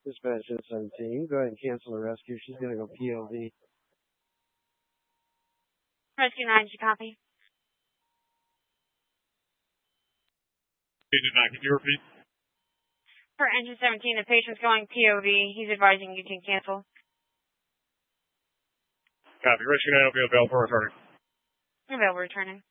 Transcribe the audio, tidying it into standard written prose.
Dispatch 17. Go ahead and cancel the rescue. She's going to go POV. Rescue 9, did you copy? Did not. Can you repeat? For engine 17, the patient's going POV. He's advising you can cancel. Copy. Rescue 9 will be available for returning. Available returning.